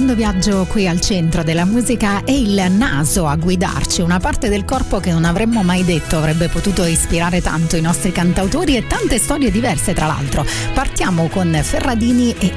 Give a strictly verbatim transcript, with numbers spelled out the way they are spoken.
secondo viaggio qui al centro della musica è il naso a guidarci, una parte del corpo che non avremmo mai detto avrebbe potuto ispirare tanto i nostri cantautori e tante storie diverse tra l'altro. Partiamo con Ferradini e